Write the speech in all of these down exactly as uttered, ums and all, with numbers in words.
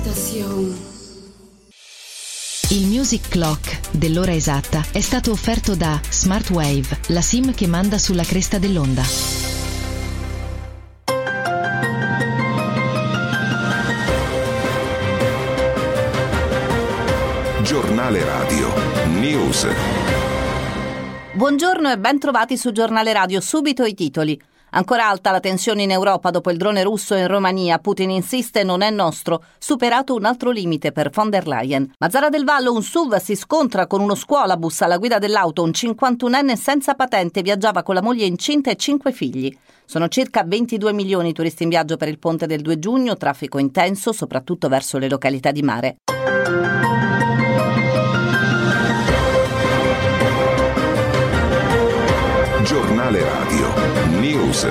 Station. Il Music Clock dell'ora esatta è stato offerto da Smartwave, la SIM che manda sulla cresta dell'onda. Giornale Radio News. Buongiorno e ben trovati su Giornale Radio. Subito i titoli. Ancora alta la tensione in Europa dopo il drone russo in Romania. Putin insiste, non è nostro. Superato un altro limite per von der Leyen. Mazzara del Vallo, un S U V si scontra con uno scuolabus alla guida dell'auto. Un cinquantunenne senza patente viaggiava con la moglie incinta e cinque figli. Sono circa ventidue milioni i turisti in viaggio per il ponte del due giugno, traffico intenso soprattutto verso le località di mare. Giornale Radio News.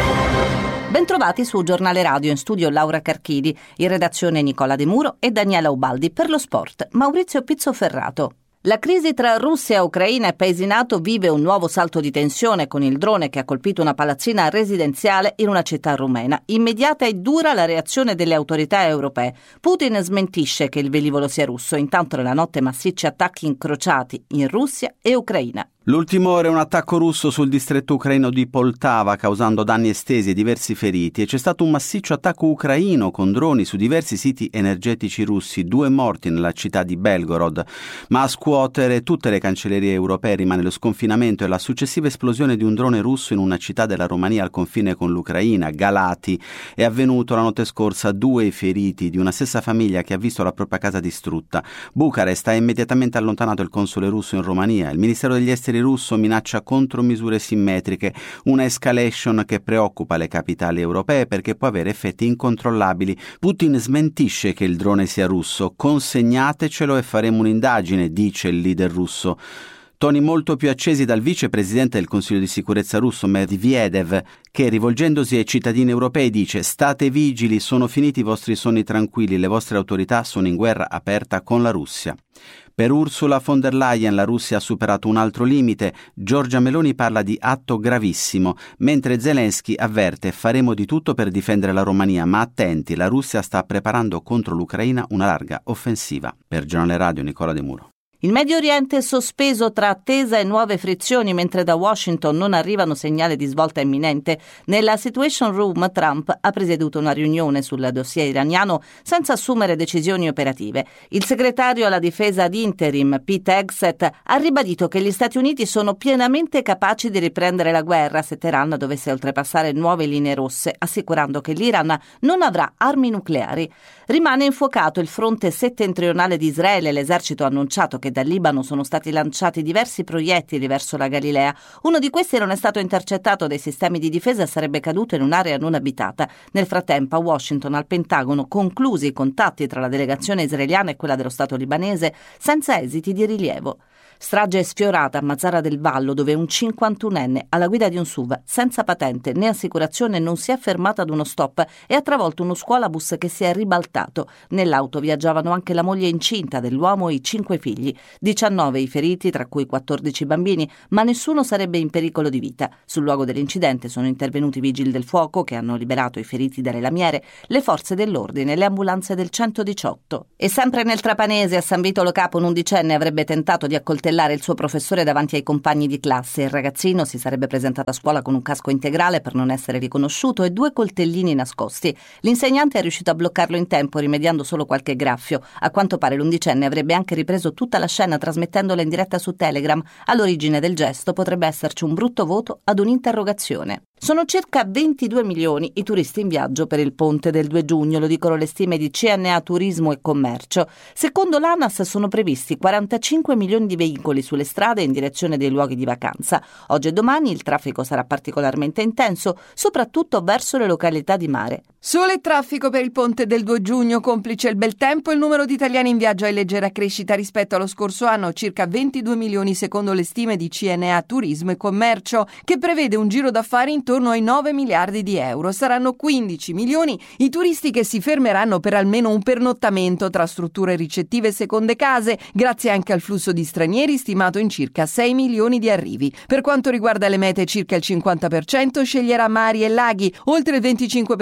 Bentrovati su Giornale Radio, in studio Laura Carchidi, in redazione Nicola De Muro e Daniela Ubaldi, per lo sport Maurizio Pizzoferrato. La crisi tra Russia, Ucraina e paesi NATO vive un nuovo salto di tensione con il drone che ha colpito una palazzina residenziale in una città rumena. Immediata e dura la reazione delle autorità europee. Putin smentisce che il velivolo sia russo, intanto nella notte massicci attacchi incrociati in Russia e Ucraina. L'ultimo ora è un attacco russo sul distretto ucraino di Poltava, causando danni estesi e diversi feriti, e c'è stato un massiccio attacco ucraino con droni su diversi siti energetici russi, due morti nella città di Belgorod. Ma a scuotere tutte le cancellerie europee rimane lo sconfinamento e la successiva esplosione di un drone russo in una città della Romania al confine con l'Ucraina, Galati. È avvenuto la notte scorsa, due feriti di una stessa famiglia che ha visto la propria casa distrutta. Bucarest ha immediatamente allontanato il console russo in Romania. Il Ministero degli Esteri russo minaccia contromisure simmetriche, una escalation che preoccupa le capitali europee perché può avere effetti incontrollabili. Putin smentisce che il drone sia russo. Consegnatecelo e faremo un'indagine, dice il leader russo. Toni molto più accesi dal vicepresidente del Consiglio di sicurezza russo Medvedev, che rivolgendosi ai cittadini europei dice: state vigili, sono finiti i vostri sonni tranquilli, le vostre autorità sono in guerra aperta con la Russia. Per Ursula von der Leyen la Russia ha superato un altro limite. Giorgia Meloni parla di atto gravissimo, mentre Zelensky avverte: faremo di tutto per difendere la Romania, ma attenti, la Russia sta preparando contro l'Ucraina una larga offensiva. Per Giornale Radio Nicola De Muro. Il Medio Oriente è sospeso tra attesa e nuove frizioni, mentre da Washington non arrivano segnali di svolta imminente. Nella Situation Room Trump ha presieduto una riunione sul dossier iraniano senza assumere decisioni operative. Il segretario alla difesa ad interim, Pete Hegseth, ha ribadito che gli Stati Uniti sono pienamente capaci di riprendere la guerra se Teheran dovesse oltrepassare nuove linee rosse, assicurando che l'Iran non avrà armi nucleari. Rimane infuocato il fronte settentrionale di Israele. L'esercito ha annunciato che dal Libano sono stati lanciati diversi proiettili verso la Galilea. Uno di questi non è stato intercettato dai sistemi di difesa e sarebbe caduto in un'area non abitata. Nel frattempo a Washington, al Pentagono, conclusi i contatti tra la delegazione israeliana e quella dello Stato libanese senza esiti di rilievo. Strage sfiorata a Mazzara del Vallo, dove un cinquantunenne alla guida di un S U V senza patente né assicurazione non si è fermato ad uno stop e ha travolto uno scuolabus che si è ribaltato. Nell'auto viaggiavano anche la moglie incinta dell'uomo e i cinque figli. diciannove i feriti, tra cui quattordici bambini, ma nessuno sarebbe in pericolo di vita. Sul luogo dell'incidente sono intervenuti i vigili del fuoco che hanno liberato i feriti dalle lamiere, le forze dell'ordine e le ambulanze del centodiciotto. E sempre nel Trapanese, a San Vito Lo Capo, un undicenne avrebbe tentato di accoltellare il suo professore davanti ai compagni di classe. Il ragazzino si sarebbe presentato a scuola con un casco integrale per non essere riconosciuto e due coltellini nascosti. L'insegnante è riuscito a bloccarlo in tempo, rimediando solo qualche graffio. A quanto pare l'undicenne avrebbe anche ripreso tutta la scena trasmettendola in diretta su Telegram. All'origine del gesto potrebbe esserci un brutto voto ad un'interrogazione. Sono circa ventidue milioni i turisti in viaggio per il ponte del due giugno, lo dicono le stime di C N A Turismo e Commercio. Secondo l'ANAS sono previsti quarantacinque milioni di veicoli sulle strade in direzione dei luoghi di vacanza. Oggi e domani il traffico sarà particolarmente intenso, soprattutto verso le località di mare. Sole e traffico per il ponte del due giugno, complice il bel tempo, il numero di italiani in viaggio è in leggera crescita rispetto allo scorso anno, circa ventidue milioni secondo le stime di C N A Turismo e Commercio, che prevede un giro d'affari intorno ai nove miliardi di euro. Saranno quindici milioni i turisti che si fermeranno per almeno un pernottamento tra strutture ricettive e seconde case, grazie anche al flusso di stranieri stimato in circa sei milioni di arrivi. Per quanto riguarda le mete, circa il cinquanta per cento sceglierà mari e laghi, oltre il venticinque per cento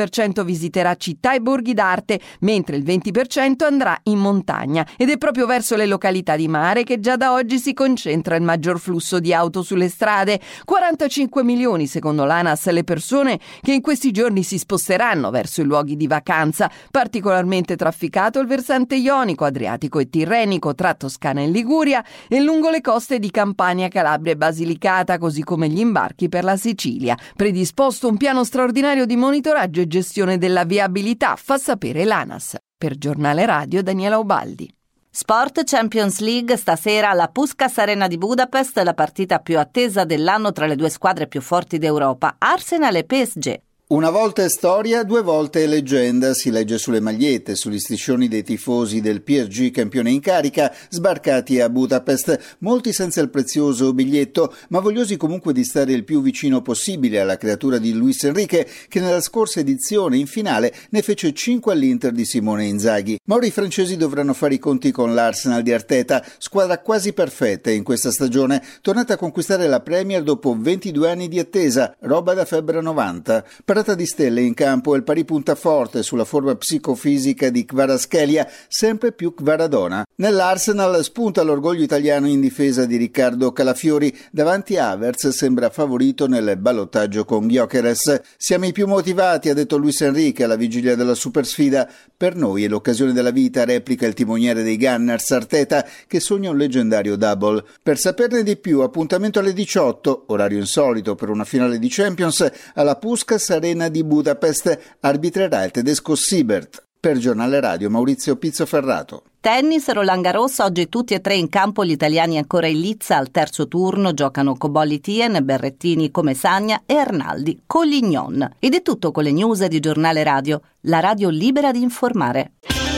visiterà città e borghi d'arte, mentre il venti per cento andrà in montagna. Ed è proprio verso le località di mare che già da oggi si concentra il maggior flusso di auto sulle strade. quarantacinque milioni, secondo l'ANAS, le persone che in questi giorni si sposteranno verso i luoghi di vacanza. Particolarmente trafficato il versante ionico, adriatico e tirrenico tra Toscana e Liguria e lungo le coste di Campania, Calabria e Basilicata, così come gli imbarchi per la Sicilia. Predisposto un piano straordinario di monitoraggio e gestione della viabilità, fa sapere l'ANAS. Per Giornale Radio, Daniela Ubaldi. Sport Champions League, stasera alla Puskás Arena di Budapest, la partita più attesa dell'anno tra le due squadre più forti d'Europa, Arsenal e P S G. Una volta è storia, due volte è leggenda, si legge sulle magliette, sugli striscioni dei tifosi del P S G campione in carica, sbarcati a Budapest, molti senza il prezioso biglietto, ma vogliosi comunque di stare il più vicino possibile alla creatura di Luis Enrique, che nella scorsa edizione in finale ne fece cinque all'Inter di Simone Inzaghi. Ma ora i francesi dovranno fare i conti con l'Arsenal di Arteta, squadra quasi perfetta in questa stagione, tornata a conquistare la Premier dopo ventidue anni di attesa, roba da febbre novanta. Parata di stelle in campo e il pari punta forte sulla forma psicofisica di Kvaratskhelia, sempre più Kvaradona. Nell'Arsenal spunta l'orgoglio italiano in difesa di Riccardo Calafiori, davanti a Havertz sembra favorito nel ballottaggio con Gyökeres. Siamo i più motivati, ha detto Luis Enrique alla vigilia della supersfida. Per noi è l'occasione della vita, replica il timoniere dei Gunners Arteta, che sogna un leggendario double. Per saperne di più, appuntamento alle diciotto, orario insolito per una finale di Champions, alla Puskás Arena di Budapest, arbitrerà il tedesco Siebert. Per Giornale Radio, Maurizio Pizzoferrato. Tennis, Roland Garros, oggi tutti e tre in campo gli italiani ancora in lizza. Al terzo turno giocano Cobolli Tien, Berrettini, Comesagna e Arnaldi Collignon. Ed è tutto con le news di Giornale Radio, la radio libera di informare.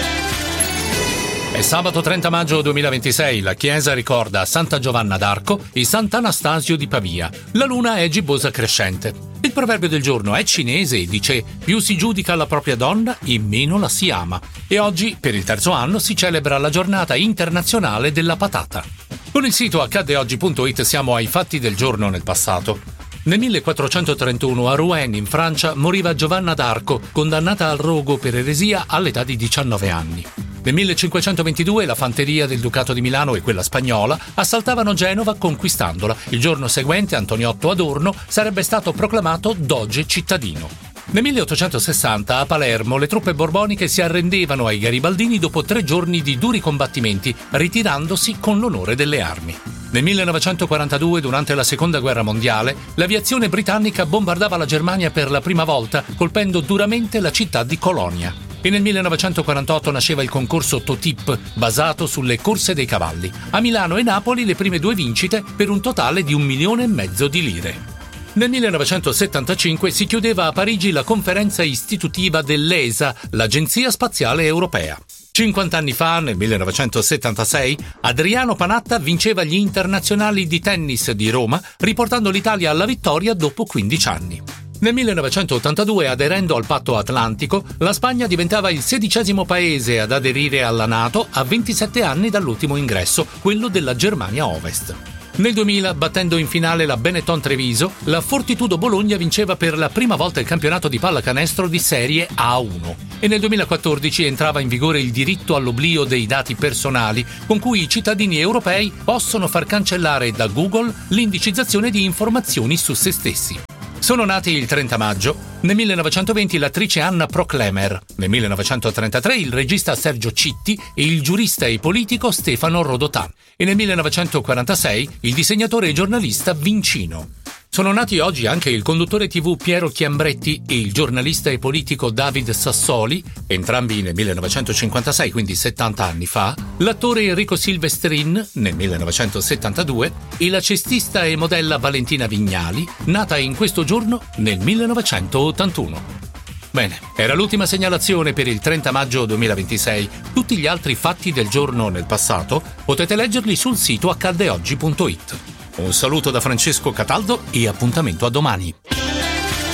È sabato trenta maggio duemilaventisei, la chiesa ricorda Santa Giovanna d'Arco e Sant'Anastasio di Pavia. La luna è gibbosa crescente. Il proverbio del giorno è cinese e dice: più si giudica la propria donna e meno la si ama. E oggi, per il terzo anno, si celebra la giornata internazionale della patata. Con il sito accadde oggi punto it siamo ai fatti del giorno nel passato. Nel millequattrocentotrentuno a Rouen, in Francia, moriva Giovanna d'Arco, condannata al rogo per eresia all'età di diciannove anni. Nel millecinquecentoventidue la fanteria del Ducato di Milano e quella spagnola assaltavano Genova conquistandola. Il giorno seguente Antoniotto Adorno sarebbe stato proclamato doge cittadino. Nel milleottocentosessanta a Palermo le truppe borboniche si arrendevano ai garibaldini dopo tre giorni di duri combattimenti, ritirandosi con l'onore delle armi. Nel millenovecentoquarantadue, durante la Seconda Guerra Mondiale, l'aviazione britannica bombardava la Germania per la prima volta, colpendo duramente la città di Colonia. E nel millenovecentoquarantotto nasceva il concorso Totip, basato sulle corse dei cavalli. A Milano e Napoli le prime due vincite per un totale di un milione e mezzo di lire. Nel millenovecentosettantacinque si chiudeva a Parigi la conferenza istitutiva dell'E S A, l'Agenzia Spaziale Europea. cinquanta anni fa, nel millenovecentosettantasei, Adriano Panatta vinceva gli internazionali di tennis di Roma, riportando l'Italia alla vittoria dopo quindici anni. Nel millenovecentottantadue, aderendo al Patto Atlantico, la Spagna diventava il sedicesimo paese ad aderire alla NATO a ventisette anni dall'ultimo ingresso, quello della Germania Ovest. Nel duemila, battendo in finale la Benetton Treviso, la Fortitudo Bologna vinceva per la prima volta il campionato di pallacanestro di Serie A uno. E nel duemilaquattordici entrava in vigore il diritto all'oblio dei dati personali, con cui i cittadini europei possono far cancellare da Google l'indicizzazione di informazioni su se stessi. Sono nati il trenta maggio, nel millenovecentoventi l'attrice Anna Proclemer, nel millenovecentotrentatré il regista Sergio Citti e il giurista e politico Stefano Rodotà e nel millenovecentoquarantasei il disegnatore e giornalista Vincino. Sono nati oggi anche il conduttore tivù Piero Chiambretti e il giornalista e politico David Sassoli, entrambi nel millenovecentocinquantasei, quindi settanta anni fa, l'attore Enrico Silvestrin nel millenovecentosettantadue e la cestista e modella Valentina Vignali, nata in questo giorno nel millenovecentottantuno. Bene, era l'ultima segnalazione per il trenta maggio duemilaventisei. Tutti gli altri fatti del giorno nel passato potete leggerli sul sito accadde oggi punto it. Un saluto da Francesco Cataldo e appuntamento a domani.